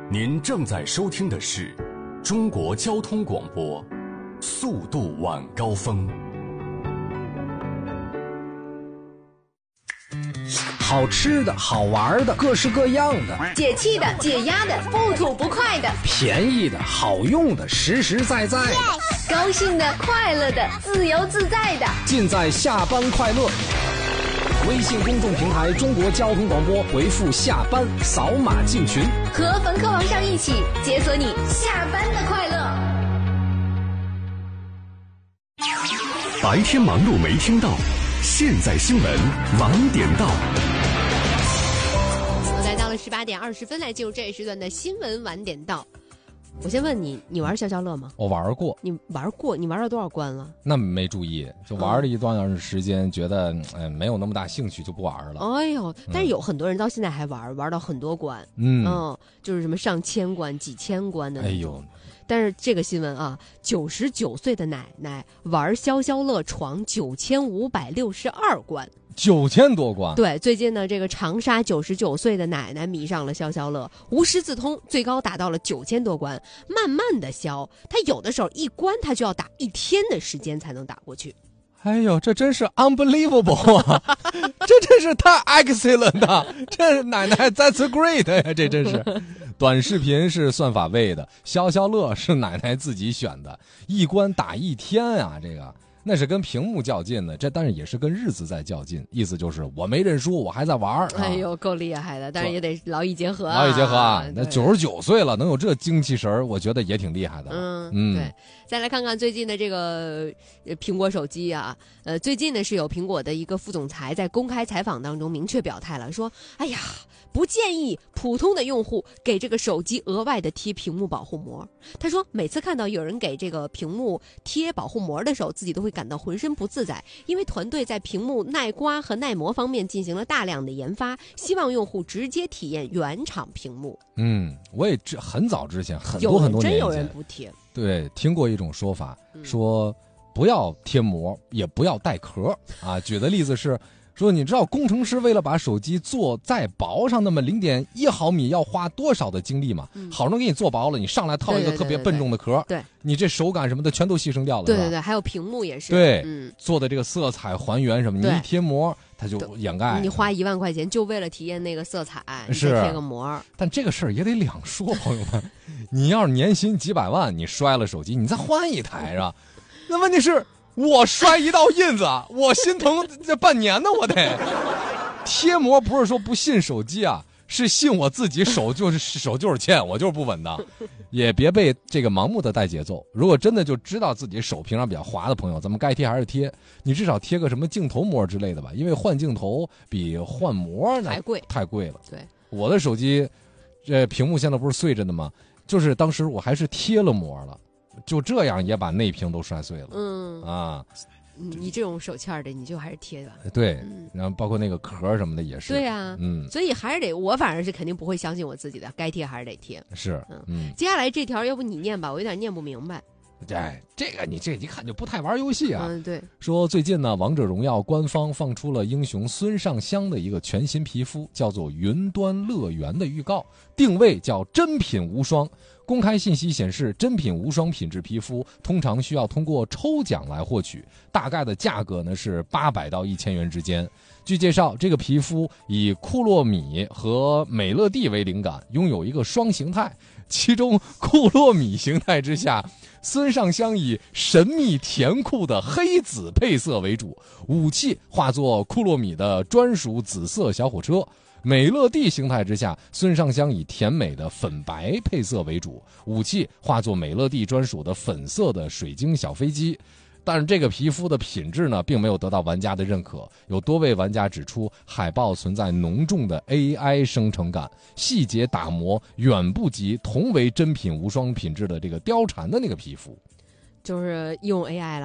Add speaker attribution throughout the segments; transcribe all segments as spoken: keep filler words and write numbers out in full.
Speaker 1: 您正在收听的是中国交通广播《速度晚高峰》。
Speaker 2: 好吃的好玩的各式各样的，
Speaker 3: 解气的解压的不吐不快的，
Speaker 2: 便宜的好用的实实在在的，
Speaker 3: yes! 高兴的快乐的自由自在的，
Speaker 2: 尽在下班快乐。微信公众平台中国交通广播，回复下班扫码进群，
Speaker 3: 和冯克王上一起解锁你下班的快乐。
Speaker 1: 白天忙碌没听到，现在新闻晚点到。
Speaker 4: 来到了十八点二十分，来进入这一时段的新闻晚点到。我先问你，你玩消消乐吗？
Speaker 5: 我玩过。
Speaker 4: 你玩过？你玩到多少关了？
Speaker 5: 那没注意，就玩了一段时间，嗯、觉得呃没有那么大兴趣，就不玩了。
Speaker 4: 哎呦，但是有很多人到现在还玩，嗯、玩到很多关，
Speaker 5: 嗯
Speaker 4: 嗯，就是什么上千关、几千关的那种。
Speaker 5: 哎呦，
Speaker 4: 但是这个新闻啊，九十九岁的奶奶玩消消乐闯九千五百六十二关。
Speaker 5: 九千多关。
Speaker 4: 对，最近呢，这个长沙九十九岁的奶奶迷上了消消乐，无师自通，最高达到了九千多关，慢慢的消，她有的时候一关她就要打一天的时间才能打过去。
Speaker 5: 哎呦，这真是 unbelievable 啊！这真是太 excellent 了，这奶奶 that's great 呀，这真是。短视频是算法喂的，消消乐是奶奶自己选的，一关打一天啊，这个。那是跟屏幕较劲的，这当然也是跟日子在较劲，意思就是我没认输，我还在玩、啊、
Speaker 4: 哎呦，够厉害的，但是也得劳逸结合、啊，
Speaker 5: 劳逸结合啊！那九十九岁了，能有这精气神，我觉得也挺厉害的。
Speaker 4: 嗯嗯，对。再来看看最近的这个苹果手机啊，呃，最近呢是有苹果的一个副总裁在公开采访当中明确表态了，说，哎呀，不建议普通的用户给这个手机额外的贴屏幕保护膜。他说，每次看到有人给这个屏幕贴保护膜的时候，自己都会感到浑身不自在，因为团队在屏幕耐刮和耐磨方面进行了大量的研发，希望用户直接体验原厂屏幕。
Speaker 5: 嗯，我也很早之前，很多很多年前，
Speaker 4: 真有人不贴。
Speaker 5: 对，听过一种说法，说不要贴膜，也不要带壳啊。举的例子是说，你知道工程师为了把手机做再薄上那么零点一毫米，要花多少的精力嘛？嗯、好容易给你做薄了，你上来套一个特别笨重的壳，
Speaker 4: 对，
Speaker 5: 你这手感什么的全都牺牲掉了。
Speaker 4: 对对对，还有屏幕也是。
Speaker 5: 对，
Speaker 4: 嗯，
Speaker 5: 做的这个色彩还原什么，你一贴膜。它就掩盖，
Speaker 4: 你花一万块钱就为了体验那个色彩，
Speaker 5: 是
Speaker 4: 贴个膜。
Speaker 5: 但这个事儿也得两说，朋友们，你要是年薪几百万，你摔了手机，你再换一台是吧？那问题是我摔一道印子，我心疼这半年呢，我得贴膜。不是说不信手机啊，是信我自己手就是手就是欠，我就是不稳的。也别被这个盲目的带节奏。如果真的就知道自己手平常比较滑的朋友，咱们该贴还是贴。你至少贴个什么镜头膜之类的吧，因为换镜头比换膜呢
Speaker 4: 太贵，
Speaker 5: 太贵了。
Speaker 4: 对，
Speaker 5: 我的手机这屏幕现在不是碎着的吗？就是当时我还是贴了膜了，就这样也把内屏都摔碎了。
Speaker 4: 嗯
Speaker 5: 啊。
Speaker 4: 你这种手欠的，你就还是贴吧。
Speaker 5: 对，嗯、然后包括那个壳什么的也是。
Speaker 4: 对呀、啊，
Speaker 5: 嗯，
Speaker 4: 所以还是得，我反正是肯定不会相信我自己的，该贴还是得贴。
Speaker 5: 是，嗯嗯。
Speaker 4: 接下来这条要不你念吧，我有点念不明白。
Speaker 5: 哎，这个你这一看就不太玩游戏啊。
Speaker 4: 嗯，对。
Speaker 5: 说最近呢，王者荣耀官方放出了英雄孙尚香的一个全新皮肤，叫做云端乐园的预告，定位叫真品无双。公开信息显示，真品无双品质皮肤通常需要通过抽奖来获取，大概的价格呢是八百到一千元之间。据介绍，这个皮肤以库洛米和美乐蒂为灵感，拥有一个双形态，其中库洛米形态之下，孙尚香以神秘甜酷的黑紫配色为主，武器化作库洛米的专属紫色小火车。美乐蒂形态之下，孙尚香以甜美的粉白配色为主，武器化作美乐蒂专属的粉色的水晶小飞机。但是这个皮肤的品质呢，并没有得到玩家的认可。有多位玩家指出，海报存在浓重的 A I 生成感，细节打磨远不及同为真品无双品质的这个貂蝉的那个皮肤。
Speaker 4: 就是用 A I 了。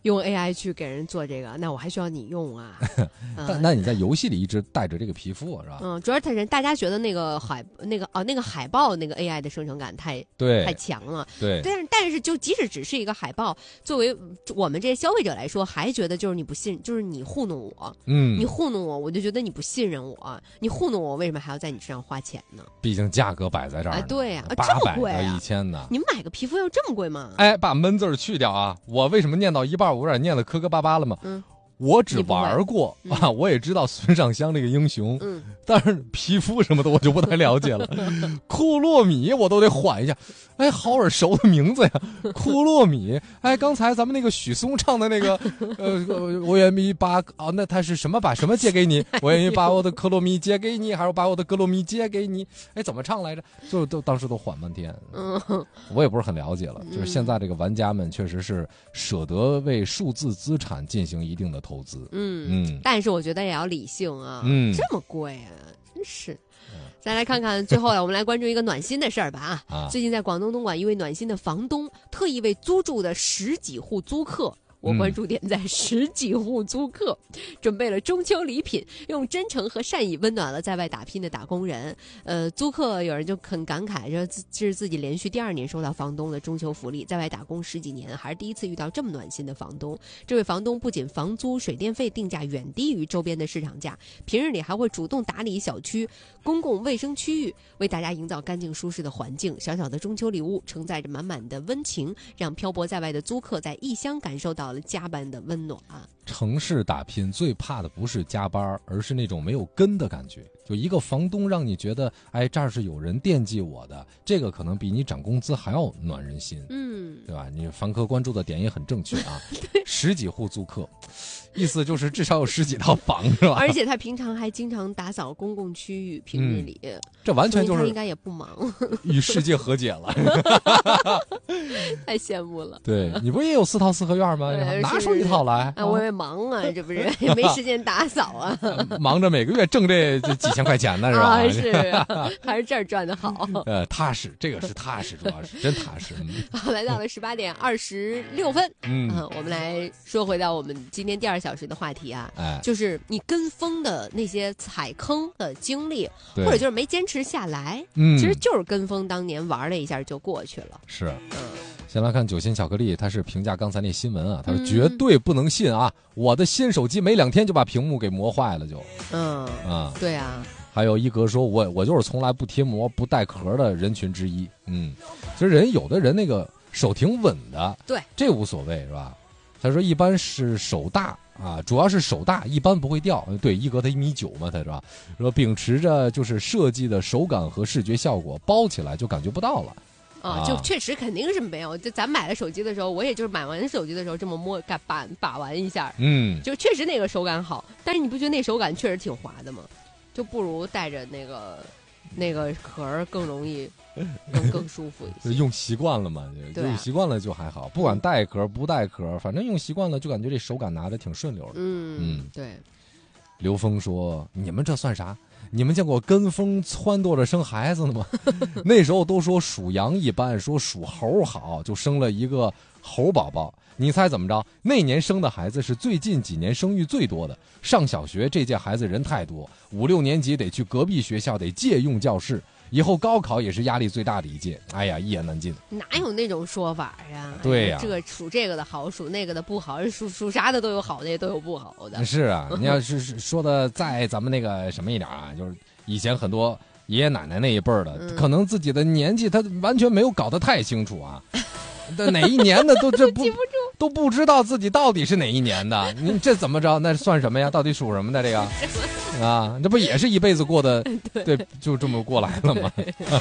Speaker 4: 用 A I 去给人做这个，那我还需要你用啊？
Speaker 5: 但
Speaker 4: 嗯
Speaker 5: 那你在游戏里一直带着这个皮肤是吧？
Speaker 4: 嗯，主要是人大家觉得那个海那个哦那个海报那个 A I 的生成感太
Speaker 5: 对
Speaker 4: 太强了。
Speaker 5: 对
Speaker 4: 但是但是就即使只是一个海报，作为我们这些消费者来说，还觉得就是你不信，就是你糊弄我，
Speaker 5: 嗯
Speaker 4: 你，糊弄我，我就觉得你不信任我，你糊弄我，为什么还要在你身上花钱呢？
Speaker 5: 毕竟价格摆在这儿呢，
Speaker 4: 哎对呀啊
Speaker 5: 八
Speaker 4: 这么
Speaker 5: 百到
Speaker 4: 贵啊
Speaker 5: 一千呢。
Speaker 4: 你们买个皮肤要这么贵吗？
Speaker 5: 哎，把闷字儿去掉啊！我为什么念到一半我有点念的磕磕巴巴了嘛？
Speaker 4: 嗯，
Speaker 5: 我只
Speaker 4: 你不会
Speaker 5: 玩过
Speaker 4: 嗯
Speaker 5: 啊，我也知道孙尚香这个英雄，
Speaker 4: 嗯，
Speaker 5: 但是皮肤什么的我就不太了解了。库洛米我都得缓一下，哎，好耳熟的名字呀，库洛米。哎，刚才咱们那个许嵩唱的那个，呃，呃我愿意把哦，那他是什么把什么借给你？我愿意把我的克洛米借给你，还是把我的格洛米借给你？哎，怎么唱来着？就都当时都缓半天。
Speaker 4: 嗯，
Speaker 5: 我也不是很了解了，就是现在这个玩家们确实是舍得为数字资产进行一定的投资。
Speaker 4: 嗯
Speaker 5: 嗯
Speaker 4: 但是我觉得也要理性啊，
Speaker 5: 嗯
Speaker 4: 这么贵啊，真是。再来看看最后呢，我们来关注一个暖心的事儿吧啊！
Speaker 5: 啊
Speaker 4: 最近在广东东莞，一位暖心的房东特意为租住的十几户租客。我关注点在十几户租客，准备了中秋礼品，用真诚和善意温暖了在外打拼的打工人。呃，租客有人就很感慨，说这是自己连续第二年收到房东的中秋福利，在外打工十几年，还是第一次遇到这么暖心的房东。这位房东不仅房租、水电费定价远低于周边的市场价，平日里还会主动打理小区公共卫生区域，为大家营造干净舒适的环境。小小的中秋礼物承载着满满的温情，让漂泊在外的租客在异乡感受到了家般的温暖啊！
Speaker 5: 城市打拼最怕的不是加班，而是那种没有根的感觉。就一个房东让你觉得，哎，这儿是有人惦记我的，这个可能比你涨工资还要暖人心，
Speaker 4: 嗯，
Speaker 5: 对吧？你房客关注的点也很正确啊，十几户租客，意思就是至少有十几套房是吧？
Speaker 4: 而且他平常还经常打扫公共区域，平日里、
Speaker 5: 嗯、这完全就是
Speaker 4: 他应该也不忙，
Speaker 5: 与世界和解了，
Speaker 4: 太羡慕了。
Speaker 5: 对，你不是也有四套四合院吗？
Speaker 4: 呃、
Speaker 5: 拿出一套来。
Speaker 4: 啊，我也忙啊，这不是也没时间打扫啊，
Speaker 5: 忙着每个月挣这这几千块钱呢，是吧？
Speaker 4: 啊，是啊，还是这儿赚的好。
Speaker 5: 呃，踏实，这个是踏实，主要是真踏实。
Speaker 4: 好，来到了十八点二十六分，
Speaker 5: 嗯、
Speaker 4: 啊，我们来说回到我们今天第二小时的话题啊，
Speaker 5: 哎，
Speaker 4: 就是你跟风的那些踩坑的经历，或者就是没坚持下来，
Speaker 5: 嗯，
Speaker 4: 其实就是跟风，当年玩了一下就过去了。
Speaker 5: 是，
Speaker 4: 嗯。
Speaker 5: 先来看九星巧克力，他是评价刚才那新闻啊，他说
Speaker 4: 嗯
Speaker 5: 绝对不能信啊！我的新手机没两天就把屏幕给磨坏了就，
Speaker 4: 嗯
Speaker 5: 啊，
Speaker 4: 对啊。
Speaker 5: 还有一哥说我我就是从来不贴膜不带壳的人群之一，嗯，其实人有的人那个手挺稳的，
Speaker 4: 对，
Speaker 5: 这无所谓是吧？他说一般是手大啊，主要是手大，一般不会掉。对，一哥他一米九嘛，他是吧？说秉持着就是设计的手感和视觉效果，包起来就感觉不到了。
Speaker 4: 啊，就确实肯定是没有。就咱买了手机的时候，我也就是买完手机的时候这么摸、把把把玩一下，
Speaker 5: 嗯，
Speaker 4: 就确实那个手感好。但是你不觉得那手感确实挺滑的吗？就不如带着那个那个壳儿更容易、更更舒服一些。
Speaker 5: 用习惯了嘛，
Speaker 4: 对啊、
Speaker 5: 用习惯了就还好。不管带壳不带壳，反正用习惯了，就感觉这手感拿着挺顺溜的。
Speaker 4: 嗯
Speaker 5: 嗯，
Speaker 4: 对。
Speaker 5: 刘峰说：“你们这算啥？你们见过跟风撺掇着生孩子的吗？那时候都说属羊一般，说属猴好，就生了一个猴宝宝。你猜怎么着？那年生的孩子是最近几年生育最多的。上小学这届孩子人太多，五六年级得去隔壁学校，得借用教室。以后高考也是压力最大的一届。哎呀，一言难尽。
Speaker 4: 哪有那种说法呀？
Speaker 5: 对呀、
Speaker 4: 哎，这个属这个的好，属那个的不好，属属啥的都有好的，也都有不好的。
Speaker 5: 是啊，你要是说的再咱们那个什么一点啊，就是以前很多爷爷奶奶那一辈儿的、嗯，可能自己的年纪他完全没有搞得太清楚啊。的哪一年的都这不
Speaker 4: 记不住，
Speaker 5: 都不知道自己到底是哪一年的，你这怎么着？那算什么呀？到底属什么的这个？啊，这不也是一辈子过的？对，就这么过来了吗？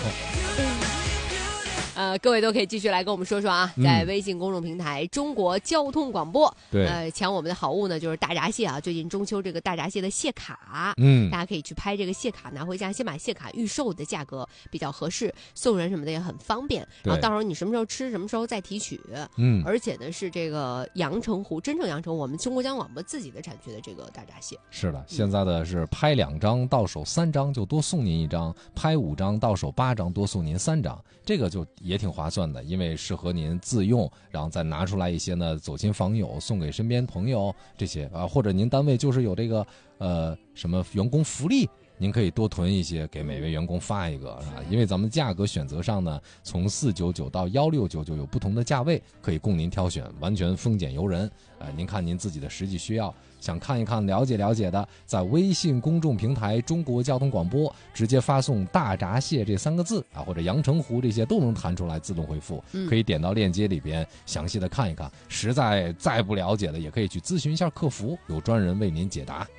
Speaker 4: 呃，各位都可以继续来跟我们说说啊，在微信公众平台、嗯、中国交通广播，
Speaker 5: 对，
Speaker 4: 呃，抢我们的好物呢，就是大闸蟹啊。最近中秋这个大闸蟹的蟹卡，
Speaker 5: 嗯，
Speaker 4: 大家可以去拍这个蟹卡，拿回家先把蟹卡预售的价格比较合适，送人什么的也很方便。然后到时候你什么时候吃，什么时候再提取。
Speaker 5: 嗯，
Speaker 4: 而且呢是这个阳澄湖，真正阳澄湖我们中国交通广播自己的产区的这个大闸蟹。
Speaker 5: 是的，现在的是拍两张到手三张就多送您一张，拍五张到手八张多送您三张，这个就也挺划算的，因为适合您自用，然后再拿出来一些呢，走亲访友，送给身边朋友这些啊，或者您单位就是有这个呃什么员工福利。您可以多囤一些，给每位员工发一个，啊，因为咱们价格选择上呢，从四九九到幺六九九有不同的价位，可以供您挑选，完全丰俭由人。呃，您看您自己的实际需要，想看一看、了解了解的，在微信公众平台中国交通广播直接发送大闸蟹这三个字啊，或者阳澄湖这些都能弹出来自动回复，可以点到链接里边详细的看一看。实在再不了解的，也可以去咨询一下客服，有专人为您解答。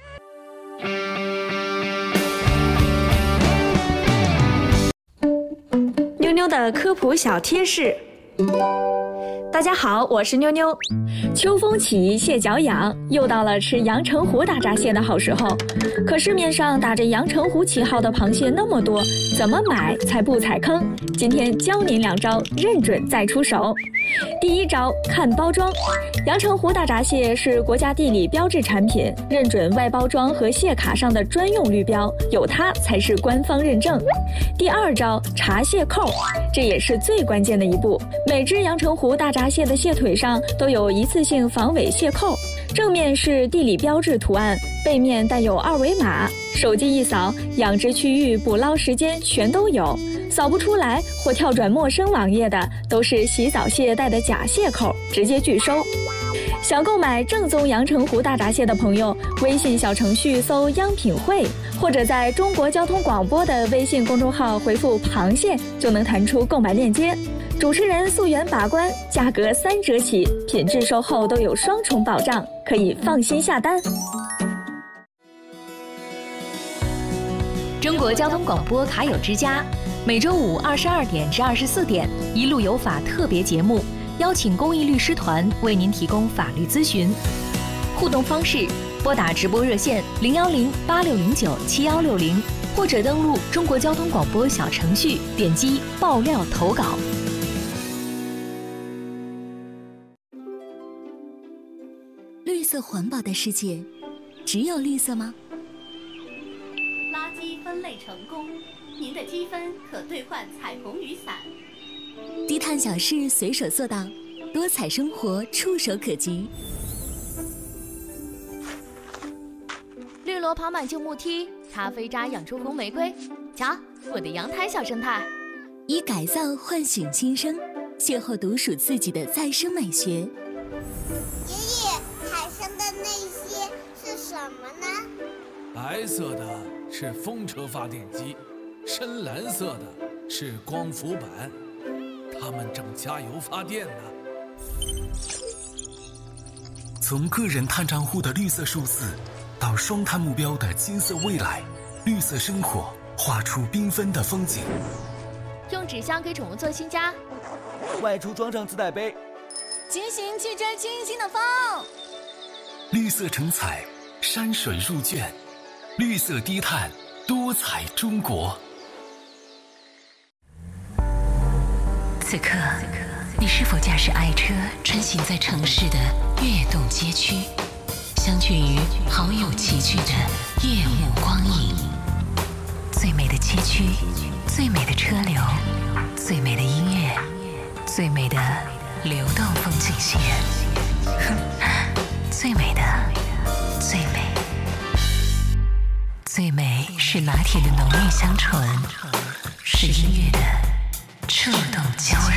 Speaker 6: 妞妞的科普小贴士。大家好，我是妞妞。秋风起，蟹脚痒，又到了吃阳澄湖大闸蟹的好时候。可市面上打着阳澄湖旗号的螃蟹那么多，怎么买才不踩坑？今天教您两招，认准再出手。第一招，看包装。阳澄湖大闸蟹是国家地理标志产品，认准外包装和蟹卡上的专用绿标，有它才是官方认证。第二招，查蟹扣，这也是最关键的一步。每只阳澄湖大闸蟹的蟹腿上都有一次性防伪蟹扣，正面是地理标志图案，背面带有二维码，手机一扫，养殖区域、捕捞时间全都有。扫不出来或跳转陌生网页的，都是洗澡蟹带的假蟹扣，直接拒收。想购买正宗阳澄湖大闸蟹的朋友，微信小程序搜央品汇，或者在中国交通广播的微信公众号回复螃蟹，就能弹出购买链接。主持人溯源把关，价格三折起，品质售后都有双重保障，可以放心下单。
Speaker 3: 中国交通广播卡友之家，每周五二十二点至二十四点，一路有法特别节目，邀请公益律师团为您提供法律咨询。互动方式：拨打直播热线零幺零八六零九七幺六零，或者登录中国交通广播小程序，点击爆料投稿。
Speaker 7: 绿色环保的世界，只有绿色吗？
Speaker 8: 垃圾分类成功，您的积分可兑换彩虹雨伞。
Speaker 7: 低碳小事随手做到，多彩生活触手可及。
Speaker 8: 绿萝跑满旧木梯，咖啡渣养出红玫瑰。瞧，我的阳台小生态。
Speaker 7: 以改造唤醒新生，邂逅独属自己的再生美学。
Speaker 9: 爷爷，海上的那些是什么呢？
Speaker 10: 白色的是风车发电机，深蓝色的是光伏板，它们正加油发电呢。
Speaker 11: 从个人碳账户的绿色数字，到双碳目标的金色未来，绿色生活画出缤纷的风景。
Speaker 8: 用纸箱给宠物做新家，
Speaker 12: 外出装上自带杯，
Speaker 13: 骑行去追清新的风。
Speaker 11: 绿色成彩，山水入卷，绿色低碳，多彩中国。
Speaker 14: 此刻，你是否驾驶爱车穿行在城市的跃动街区，相聚于好友齐聚的夜幕光影？最美的街区，最美的车流，最美的音乐，最美的流动风景线，最美的最美。最美是拿铁的浓郁香醇，是音乐的触动交融。